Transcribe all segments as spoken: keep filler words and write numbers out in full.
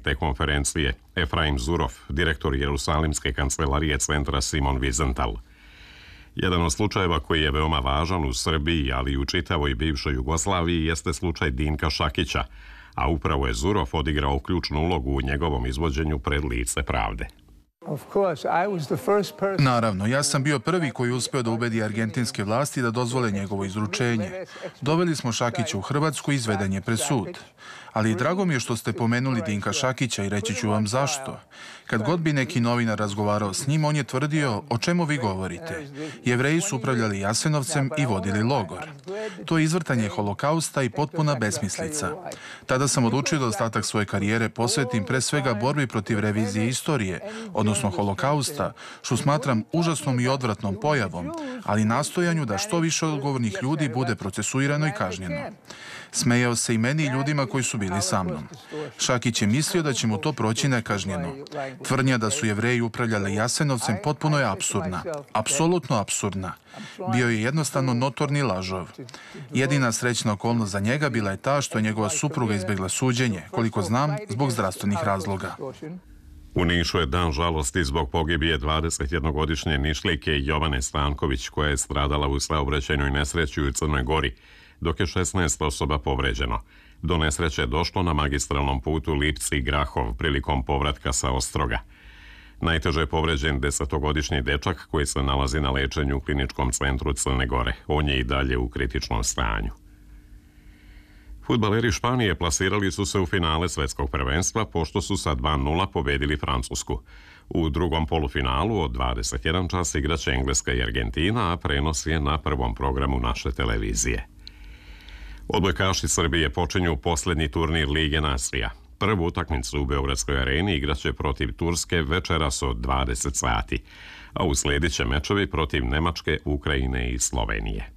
te konferencije Efraim Zurov, direktor Jerusalimske kancelarije centra Simon Wiesenthal. Jedan od slučajeva koji je veoma važan u Srbiji, ali i u čitavoj bivšoj Jugoslaviji, jeste slučaj Dinka Šakića, a upravo je Zurov odigrao ključnu ulogu u njegovom izvođenju pred lice pravde. Naravno, ja sam bio prvi koji uspeo da ubedi argentinske vlasti da dozvole njegovo izručenje. Doveli smo Šakića u Hrvatsku i izveden je pred sud. Ali drago mi je što ste pomenuli Dinka Šakića i reći ću vam zašto. Kad god bi neki novinar razgovarao s njim, on je tvrdio: o čemu vi govorite? Jevreji su upravljali Jasenovcem i vodili logor. To je izvrtanje holokausta i potpuna besmislica. Tada sam odlučio da ostatak svoje karijere posvetim pre svega borbi protiv revizije istorije, odnosno holokausta, što smatram užasnom i odvratnom pojavom, ali nastojanju da što više odgovornih ljudi bude procesuirano i kažnjeno. Smejao se i meni i ljudima koji su bili sa mnom. Šakić je mislio da će mu to proći nekažnjeno. Tvrdnja da su Jevreji upravljali Jasenovcem potpuno je apsurdna. Apsolutno apsurdna. Bio je jednostavno notorni lažov. Jedina srećna okolnost za njega bila je ta što je njegova supruga izbjegla suđenje, koliko znam, zbog zdravstvenih razloga. U Nišu je dan žalosti zbog pogibije dvadesetjednogodišnje Nišlijke Jovane Stanković, koja je stradala u saobraćajnoj nesreći u Crnoj Gori, dok je šesnaest osoba povređeno. Do nesreće je došlo na magistralnom putu Lipci-Grahov prilikom povratka sa Ostroga. Najteže je povređen desetogodišnji dečak koji se nalazi na lečenju u kliničkom centru Crne Gore. On je i dalje u kritičnom stanju. Fudbaleri Španije plasirali su se u finale svetskog prvenstva pošto su sa dva nula pobedili Francusku. U drugom polufinalu od dvadeset jedan čas igraće Engleska i Argentina, a prenos je na prvom programu naše televizije. Odbojkaši Srbije počinju posljednji turnir Lige nacija. Prvu utakmicu u Beogradskoj areni igraće protiv Turske večeras od dvadeset sati, a uslijedit će mečevi protiv Nemačke, Ukrajine i Slovenije.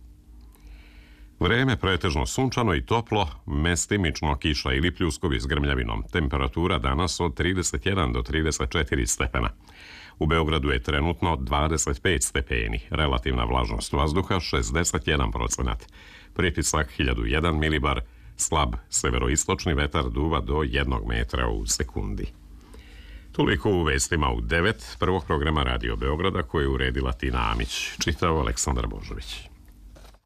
Vreme pretežno sunčano i toplo, mestimično kiša ili pljuskovi s grmljavinom. Temperatura danas od trideset jedan do trideset četiri stepena. U Beogradu je trenutno dvadeset pet stepeni, relativna vlažnost vazduha šezdeset jedan procenat. Pritisak hiljadu jedan milibar, slab severoistočni vetar duva do jednog metra u sekundi. Toliko u vestima u devet prvog programa Radio Beograda koje je uredila Tina Amić. Čitao Aleksandar Božović.